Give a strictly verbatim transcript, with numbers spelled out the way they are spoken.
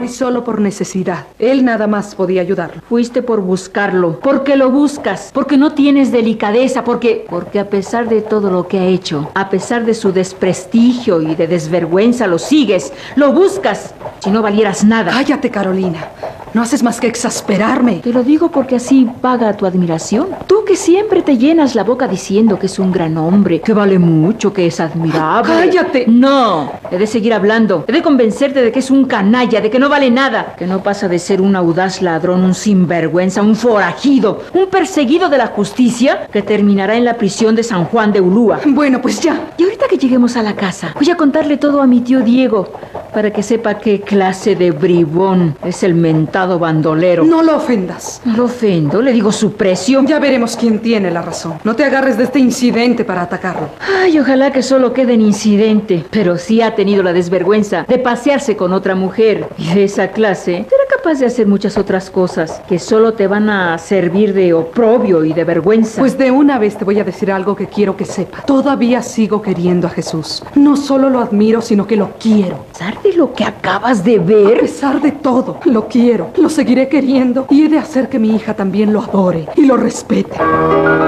solo por necesidad. Él nada más podía ayudarlo. Fuiste por buscarlo, porque lo buscas, porque no tienes delicadeza, porque... Porque a pesar de todo lo que ha hecho, a pesar de su desprestigio y de desvergüenza, lo sigues, lo buscas, si no valieras nada. Cállate, Carolina. No haces más que exasperarme. Te lo digo porque así paga tu admiración. Tú que siempre te llenas la boca diciendo que es un gran hombre, que vale mucho, que es admirable. ¡Cállate! No, he de seguir hablando. He de convencerte de que es un canalla, de que no vale nada, que no pasa de ser un audaz ladrón, un sinvergüenza, un forajido, un perseguido de la justicia que terminará en la prisión de San Juan de Ulúa. Bueno, pues ya. Y ahorita que lleguemos a la casa, voy a contarle todo a mi tío Diego, para que sepa qué clase de bribón es el mentado bandolero. No lo ofendas. No lo ofendo, le digo su precio. Ya veremos quién tiene la razón. No te agarres de este incidente para atacarlo. Ay, ojalá que solo quede en incidente. Pero sí ha tenido la desvergüenza de pasearse con otra mujer. Y de esa clase será capaz de hacer muchas otras cosas que solo te van a servir de oprobio y de vergüenza. Pues de una vez te voy a decir algo que quiero que sepa. Todavía sigo queriendo a Jesús. No solo lo admiro, sino que lo quiero. A pesar de lo que acabas de ver... A pesar de todo, lo quiero. Lo seguiré queriendo y he de hacer que mi hija también lo adore y lo respete.